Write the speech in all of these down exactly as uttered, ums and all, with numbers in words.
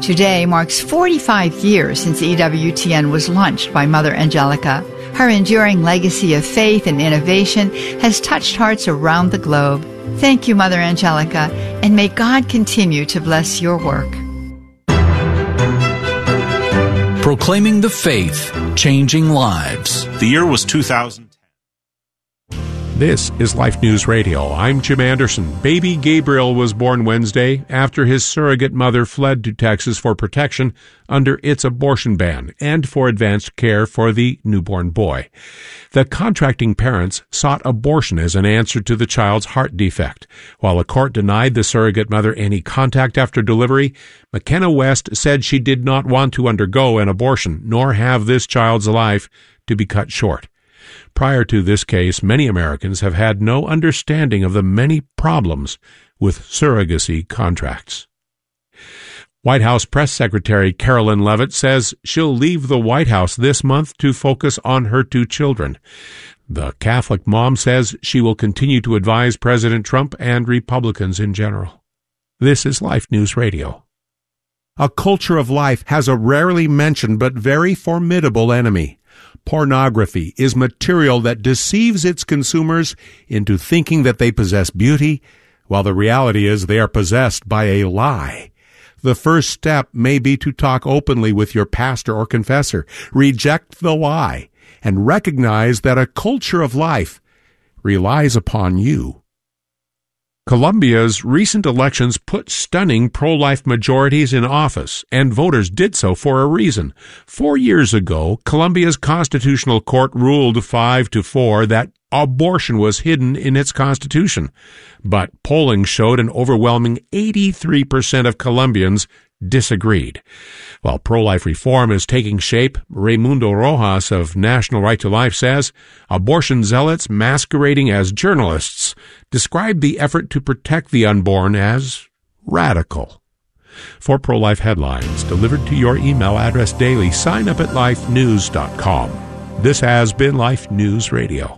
Today marks forty-five years since E W T N was launched by Mother Angelica. Her enduring legacy of faith and innovation has touched hearts around the globe. Thank you, Mother Angelica, and may God continue to bless your work. Proclaiming the faith, changing lives. The year was two thousand ten. This is Life News Radio. I'm Jim Anderson. Baby Gabriel was born Wednesday after his surrogate mother fled to Texas for protection under its abortion ban and for advanced care for the newborn boy. The contracting parents sought abortion as an answer to the child's heart defect. While a court denied the surrogate mother any contact after delivery, McKenna West said she did not want to undergo an abortion nor have this child's life to be cut short. Prior to this case, many Americans have had no understanding of the many problems with surrogacy contracts. White House Press Secretary Carolyn Leavitt says she'll leave the White House this month to focus on her two children. The Catholic mom says she will continue to advise President Trump and Republicans in general. This is Life News Radio. A culture of life has a rarely mentioned but very formidable enemy. Pornography is material that deceives its consumers into thinking that they possess beauty, while the reality is they are possessed by a lie. The first step may be to talk openly with your pastor or confessor, reject the lie, and recognize that a culture of life relies upon you. Colombia's recent elections put stunning pro-life majorities in office, and voters did so for a reason. Four years ago, Colombia's constitutional court ruled five to four that abortion was hidden in its constitution. But polling showed an overwhelming eighty-three percent of Colombians disagreed. While pro-life reform is taking shape, Raimundo Rojas of National Right to Life says abortion zealots masquerading as journalists describe the effort to protect the unborn as radical. For pro-life headlines delivered to your email address daily, sign up at life news dot com. This has been Life News Radio.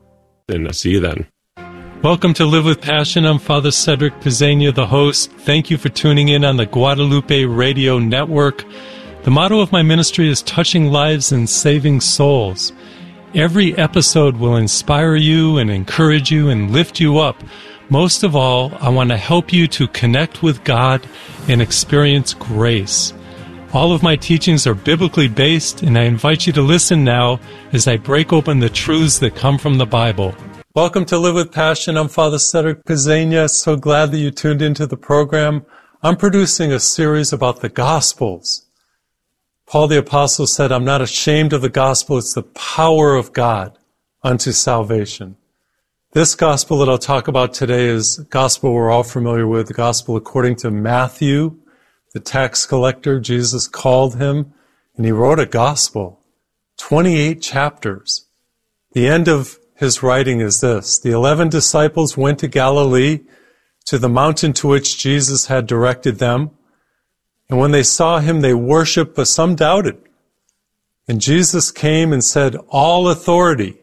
And I'll see you then. Welcome to Live with Passion. I'm Father Cedric Pizzania, the host. Thank you for tuning in on the Guadalupe Radio Network. The motto of my ministry is touching lives and saving souls. Every episode will inspire you and encourage you and lift you up. Most of all, I want to help you to connect with God and experience grace. All of my teachings are biblically based, and I invite you to listen now as I break open the truths that come from the Bible. Welcome to Live with Passion. I'm Father Cedric Pizzania. So glad that you tuned into the program. I'm producing a series about the Gospels. Paul the Apostle said, I'm not ashamed of the gospel. It's the power of God unto salvation. This gospel that I'll talk about today is a gospel we're all familiar with, the gospel according to Matthew, the tax collector. Jesus called him, and he wrote a gospel, twenty-eight chapters. The end of his writing is this: the eleven disciples went to Galilee, to the mountain to which Jesus had directed them. And when they saw him, they worshiped, but some doubted. And Jesus came and said, all authority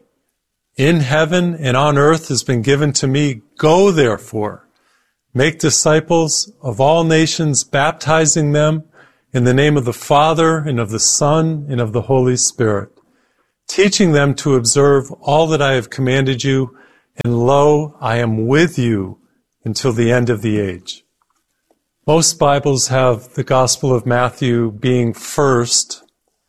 in heaven and on earth has been given to me. Go therefore, make disciples of all nations, baptizing them in the name of the Father and of the Son and of the Holy Spirit, teaching them to observe all that I have commanded you, and lo, I am with you until the end of the age. Most Bibles have the Gospel of Matthew being first,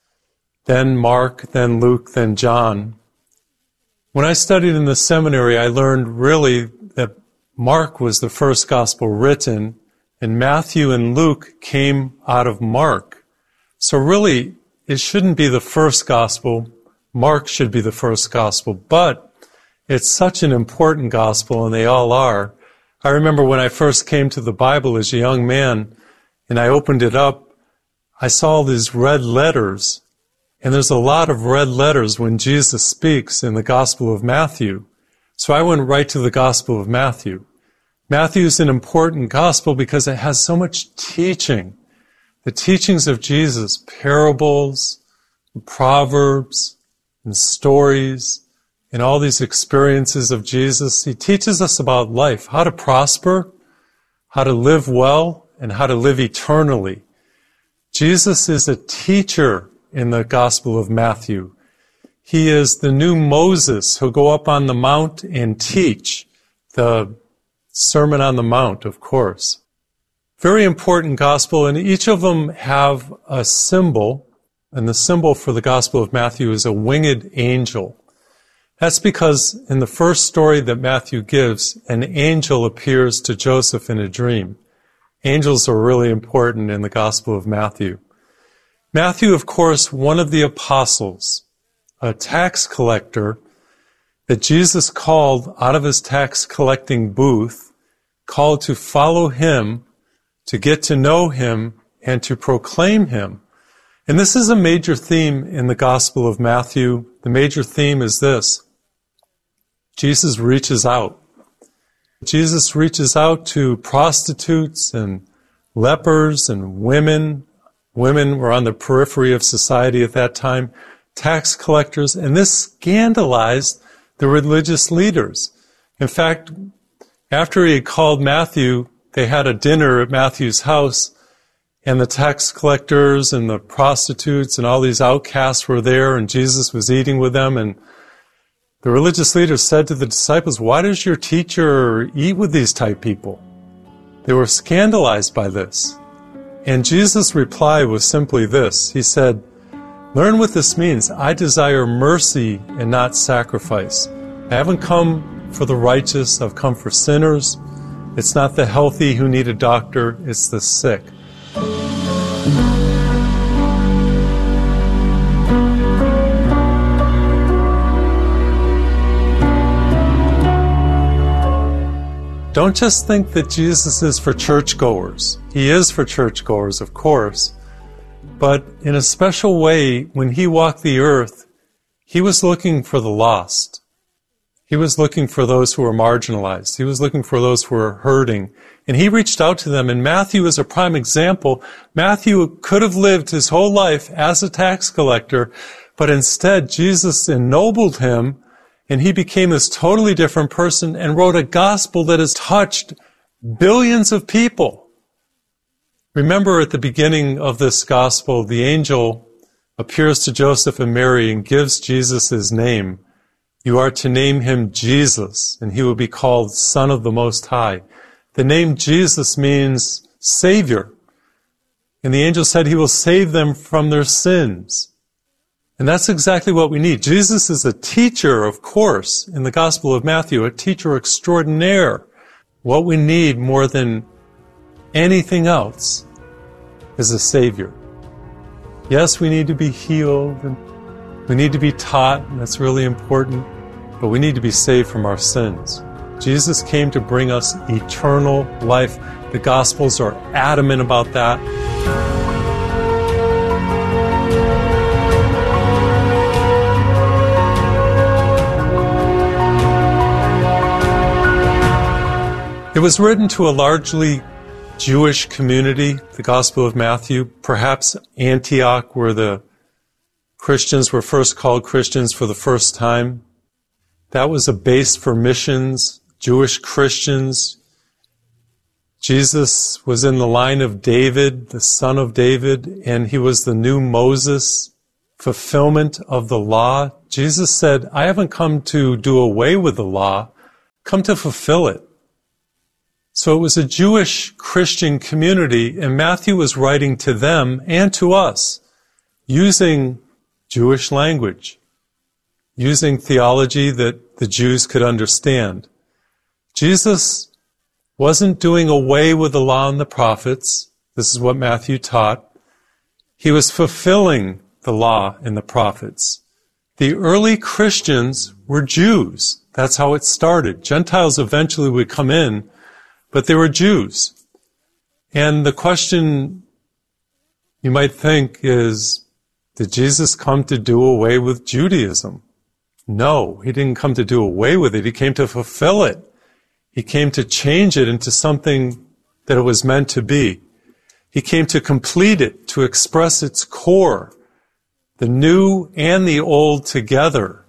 then Mark, then Luke, then John. When I studied in the seminary, I learned really that Mark was the first Gospel written, and Matthew and Luke came out of Mark. So really, it shouldn't be the first Gospel. Mark should be the first gospel, but it's such an important gospel, and they all are. I remember when I first came to the Bible as a young man, and I opened it up, I saw these red letters, and there's a lot of red letters when Jesus speaks in the Gospel of Matthew. So I went right to the Gospel of Matthew. Matthew is an important gospel because it has so much teaching. The teachings of Jesus, parables, proverbs, and stories, and all these experiences of Jesus. He teaches us about life, how to prosper, how to live well, and how to live eternally. Jesus is a teacher in the Gospel of Matthew. He is the new Moses who'll go up on the mount and teach the Sermon on the Mount, of course. Very important gospel, and each of them have a symbol, and the symbol for the Gospel of Matthew is a winged angel. That's because in the first story that Matthew gives, an angel appears to Joseph in a dream. Angels are really important in the Gospel of Matthew. Matthew, of course, one of the apostles, a tax collector that Jesus called out of his tax collecting booth, called to follow him, to get to know him, and to proclaim him. And this is a major theme in the Gospel of Matthew. The major theme is this: Jesus reaches out. Jesus reaches out to prostitutes and lepers and women. Women were on the periphery of society at that time, tax collectors, and this scandalized the religious leaders. In fact, after he had called Matthew, they had a dinner at Matthew's house, and the tax collectors and the prostitutes and all these outcasts were there, and Jesus was eating with them, and the religious leaders said to the disciples, "Why does your teacher eat with these type people?" They were scandalized by this. And Jesus' reply was simply this. He said, "Learn what this means. I desire mercy and not sacrifice. I haven't come for the righteous. I've come for sinners. It's not the healthy who need a doctor. It's the sick." Don't just think that Jesus is for churchgoers. He is for churchgoers, of course. But in a special way, when he walked the earth, he was looking for the lost. He was looking for those who were marginalized. He was looking for those who were hurting. And he reached out to them. And Matthew is a prime example. Matthew could have lived his whole life as a tax collector, but instead Jesus ennobled him, and he became this totally different person and wrote a gospel that has touched billions of people. Remember, at the beginning of this gospel, the angel appears to Joseph and Mary and gives Jesus his name. You are to name him Jesus, and he will be called Son of the Most High. The name Jesus means Savior. And the angel said he will save them from their sins. And that's exactly what we need. Jesus is a teacher, of course, in the Gospel of Matthew, a teacher extraordinaire. What we need more than anything else is a Savior. Yes, we need to be healed, and we need to be taught, and that's really important, but we need to be saved from our sins. Jesus came to bring us eternal life. The Gospels are adamant about that. It was written to a largely Jewish community, the Gospel of Matthew, perhaps Antioch, where the Christians were first called Christians for the first time. That was a base for missions, Jewish Christians. Jesus was in the line of David, the son of David, and he was the new Moses, fulfillment of the law. Jesus said, I haven't come to do away with the law, come to fulfill it. So it was a Jewish Christian community, and Matthew was writing to them and to us using Jewish language, using theology that the Jews could understand. Jesus wasn't doing away with the law and the prophets. This is what Matthew taught. He was fulfilling the law and the prophets. The early Christians were Jews. That's how it started. Gentiles eventually would come in, but they were Jews. And the question you might think is, did Jesus come to do away with Judaism? No, he didn't come to do away with it. He came to fulfill it. He came to change it into something that it was meant to be. He came to complete it, to express its core, the new and the old together.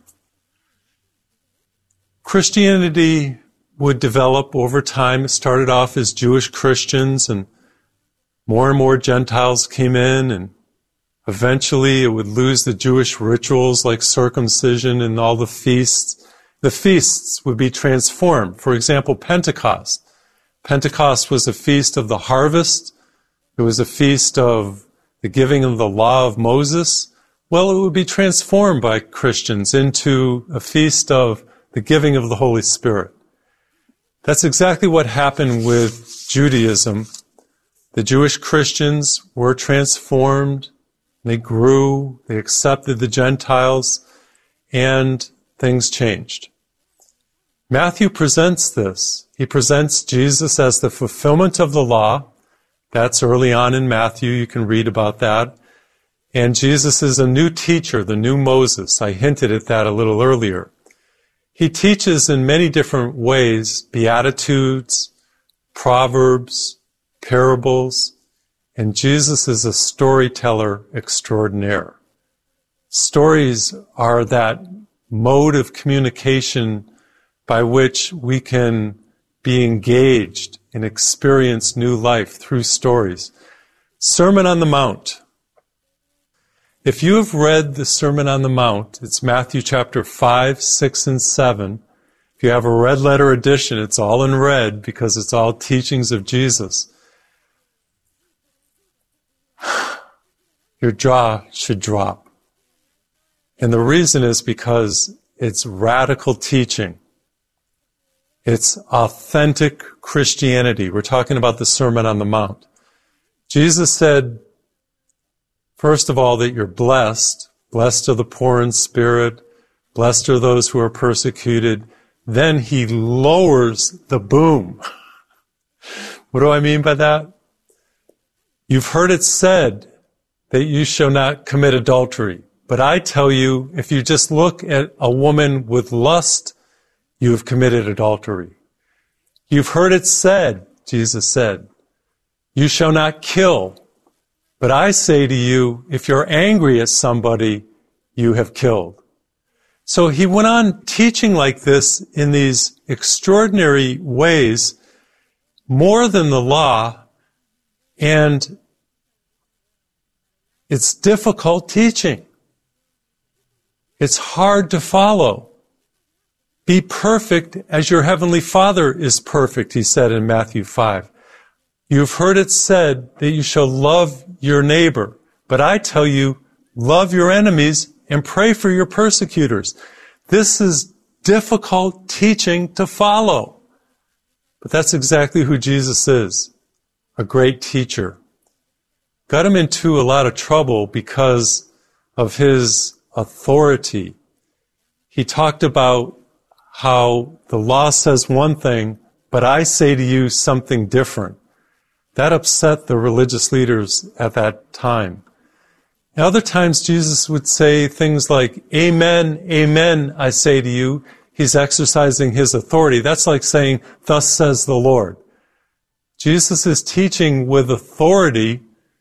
Christianity would develop over time. It started off as Jewish Christians, and more and more Gentiles came in, and eventually it would lose the Jewish rituals like circumcision and all the feasts. The feasts would be transformed. For example, Pentecost. Pentecost was a feast of the harvest. It was a feast of the giving of the law of Moses. Well, it would be transformed by Christians into a feast of the giving of the Holy Spirit. That's exactly what happened with Judaism. The Jewish Christians were transformed. They grew. They accepted the Gentiles, and things changed. Matthew presents this. He presents Jesus as the fulfillment of the law. That's early on in Matthew. You can read about that. And Jesus is a new teacher, the new Moses. I hinted at that a little earlier. He teaches in many different ways, Beatitudes, Proverbs, parables, and Jesus is a storyteller extraordinaire. Stories are that mode of communication by which we can be engaged and experience new life through stories. Sermon on the Mount. If you have read the Sermon on the Mount, it's Matthew chapter five, six, and seven. If you have a red letter edition, it's all in red because it's all teachings of Jesus. Your jaw should drop. And the reason is because it's radical teaching. It's authentic Christianity. We're talking about the Sermon on the Mount. Jesus said, first of all, that you're blessed. Blessed are the poor in spirit. Blessed are those who are persecuted. Then he lowers the boom. What do I mean by that? You've heard it said that you shall not commit adultery. But I tell you, if you just look at a woman with lust, you have committed adultery. You've heard it said, Jesus said, you shall not kill. But I say to you, if you're angry at somebody, you have killed. So he went on teaching like this in these extraordinary ways, more than the law, and it's difficult teaching. It's hard to follow. Be perfect as your heavenly Father is perfect, he said in Matthew five. You've heard it said that you shall love your neighbor, but I tell you, love your enemies and pray for your persecutors. This is difficult teaching to follow. But that's exactly who Jesus is, a great teacher. Got him into a lot of trouble because of his authority. He talked about how the law says one thing, but I say to you something different. That upset the religious leaders at that time. And other times Jesus would say things like, amen, amen, I say to you. He's exercising his authority. That's like saying, thus says the Lord. Jesus is teaching with authority,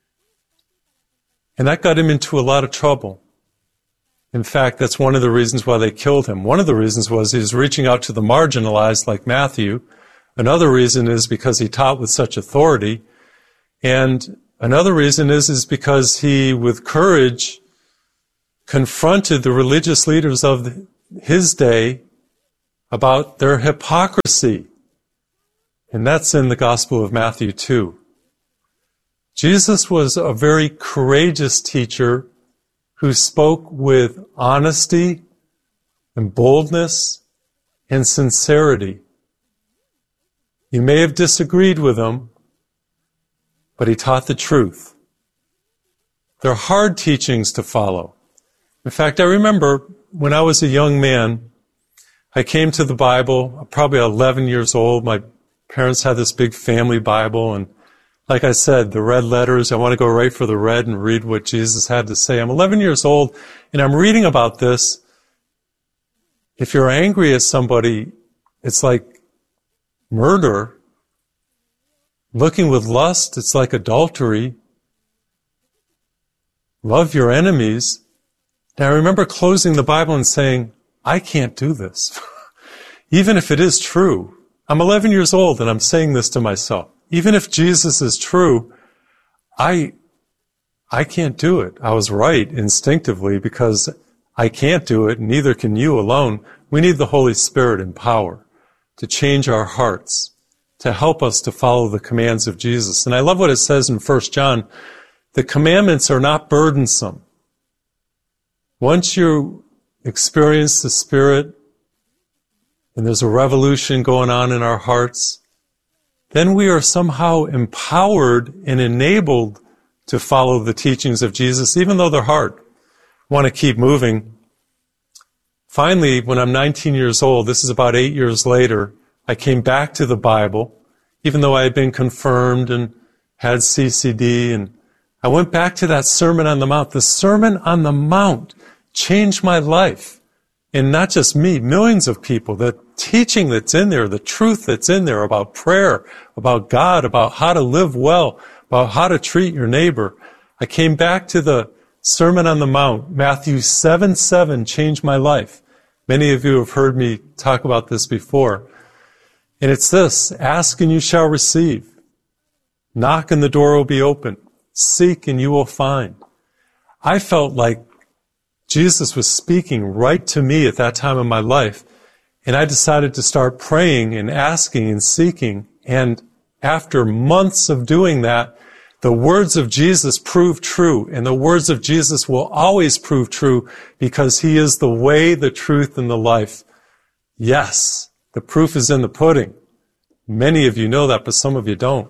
and that got him into a lot of trouble. In fact, that's one of the reasons why they killed him. One of the reasons was he was reaching out to the marginalized like Matthew. Another reason is because he taught with such authority. And another reason is, is because he, with courage, confronted the religious leaders of his day about their hypocrisy. And that's in the Gospel of Matthew too. Jesus was a very courageous teacher who spoke with honesty and boldness and sincerity. You may have disagreed with him, but he taught the truth. They're hard teachings to follow. In fact, I remember when I was a young man, I came to the Bible, probably eleven years old. My parents had this big family Bible, and like I said, the red letters, I want to go right for the red and read what Jesus had to say. I'm eleven years old, and I'm reading about this. If you're angry at somebody, it's like murder. Looking with lust, it's like adultery. Love your enemies. And I remember closing the Bible and saying, I can't do this. Even if it is true. I'm eleven years old and I'm saying this to myself. Even if Jesus is true, I, I can't do it. I was right instinctively because I can't do it, and neither can you alone. We need the Holy Spirit in power to change our hearts, to help us to follow the commands of Jesus. And I love what it says in First John. The commandments are not burdensome. Once you experience the Spirit, and there's a revolution going on in our hearts, then we are somehow empowered and enabled to follow the teachings of Jesus, even though they're hard. I want to keep moving. Finally, when I'm nineteen years old, this is about eight years later, I came back to the Bible, even though I had been confirmed and had C C D, and I went back to that Sermon on the Mount. The Sermon on the Mount changed my life. And not just me, millions of people. The teaching that's in there, the truth that's in there about prayer, about God, about how to live well, about how to treat your neighbor. I came back to the Sermon on the Mount. Matthew seven seven changed my life. Many of you have heard me talk about this before. And it's this: ask and you shall receive. Knock and the door will be open. Seek and you will find. I felt like Jesus was speaking right to me at that time in my life. And I decided to start praying and asking and seeking. And after months of doing that, the words of Jesus proved true. And the words of Jesus will always prove true because He is the way, the truth, and the life. Yes, the proof is in the pudding. Many of you know that, but some of you don't.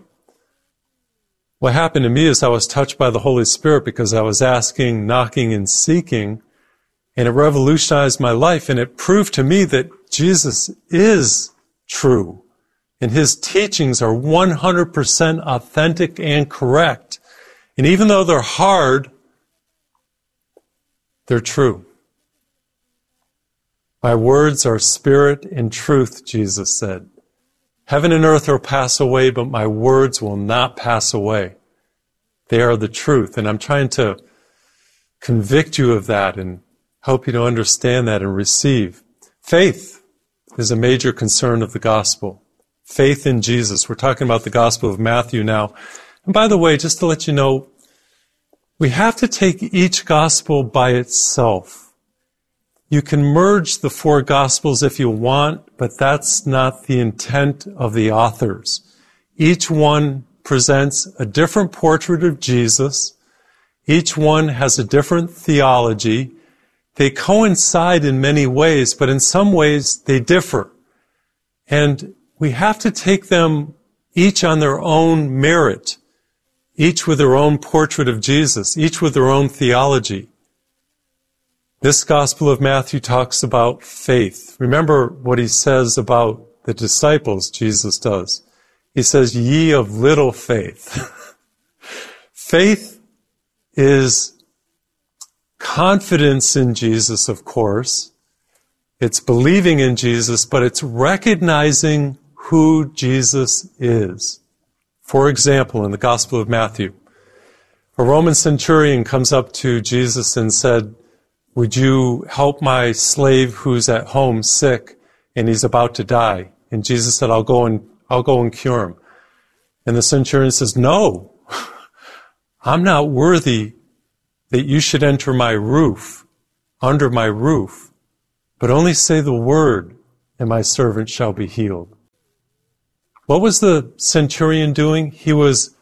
What happened to me is I was touched by the Holy Spirit because I was asking, knocking, and seeking. And it revolutionized my life, and it proved to me that Jesus is true. And His teachings are one hundred percent authentic and correct. And even though they're hard, they're true. My words are spirit and truth, Jesus said. Heaven and earth will pass away, but my words will not pass away. They are the truth. And I'm trying to convict you of that and help you to understand that and receive. Faith is a major concern of the gospel. Faith in Jesus. We're talking about the Gospel of Matthew now. And by the way, just to let you know, we have to take each gospel by itself. You can merge the four gospels if you want, but that's not the intent of the authors. Each one presents a different portrait of Jesus. Each one has a different theology. They coincide in many ways, but in some ways they differ. And we have to take them each on their own merit, each with their own portrait of Jesus, each with their own theology. This Gospel of Matthew talks about faith. Remember what He says about the disciples, Jesus does. He says, ye of little faith. Faith is confidence in Jesus, of course. It's believing in Jesus, but it's recognizing who Jesus is. For example, in the Gospel of Matthew, a Roman centurion comes up to Jesus and said, would you help my slave who's at home sick and he's about to die? And Jesus said, I'll go and I'll go and cure him. And the centurion says, no, I'm not worthy that you should enter my roof, under my roof, but only say the word, and my servant shall be healed. What was the centurion doing? He was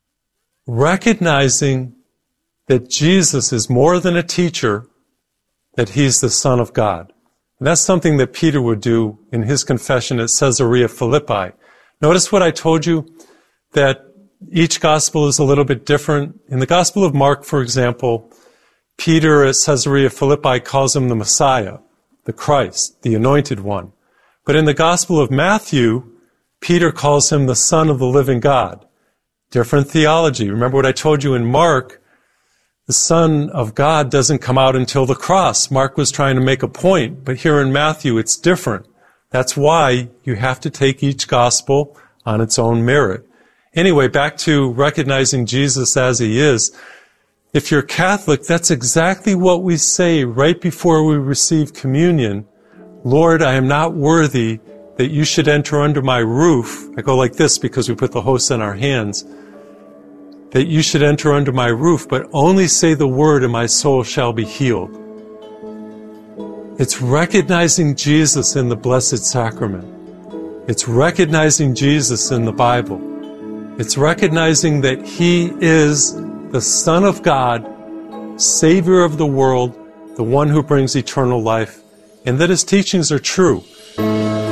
recognizing that Jesus is more than a teacher, that He's the Son of God. And that's something that Peter would do in his confession at Caesarea Philippi. Notice what I told you, that each gospel is a little bit different. In the Gospel of Mark, for example, Peter at Caesarea Philippi calls Him the Messiah, the Christ, the Anointed One. But in the Gospel of Matthew, Peter calls Him the Son of the living God. Different theology. Remember what I told you in Mark, the Son of God doesn't come out until the cross. Mark was trying to make a point, but here in Matthew it's different. That's why you have to take each gospel on its own merit. Anyway, back to recognizing Jesus as He is. If you're Catholic, that's exactly what we say right before we receive communion. Lord, I am not worthy that you should enter under my roof. I go like this because we put the host in our hands. that you should enter under my roof, but only say the word and my soul shall be healed. It's recognizing Jesus in the Blessed Sacrament. It's recognizing Jesus in the Bible. It's recognizing that He is the Son of God, Savior of the world, the one who brings eternal life, and that His teachings are true.